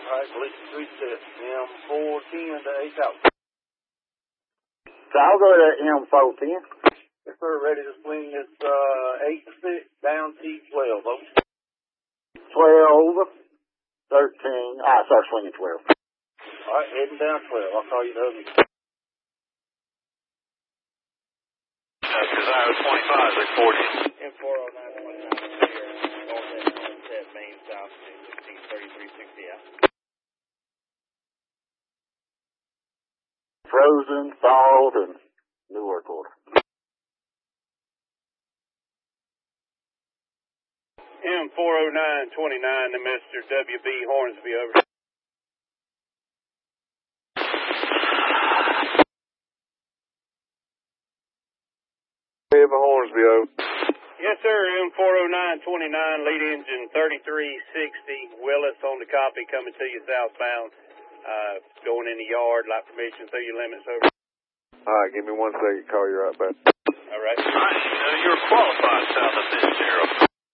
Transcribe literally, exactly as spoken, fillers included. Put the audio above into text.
right, Police three six, M four ten to eight thousand. So I'll go to M four ten. Yes, sir, ready to swing this uh, eight six down T twelve, over. twelve, thirteen, ah, start swinging twelve. All right, heading down twelve. I'll call you the other. That's Desire twenty-five, they're forty. M four oh nine twenty-nine here, north at Sunset, Main, South, sixteen thirty-three sixty out. Frozen, thawed, and new work order. M four oh nine twenty-nine to Mister W B Hornsby, over. M Hornsby, over. Yes, sir, M four oh nine twenty-nine, lead engine thirty-three sixty, Willis on the copy, coming to you southbound, uh, going in the yard, like permission through your limits, over. All right, give me one second, call you right back. All right. All right, uh, you're qualified south of this.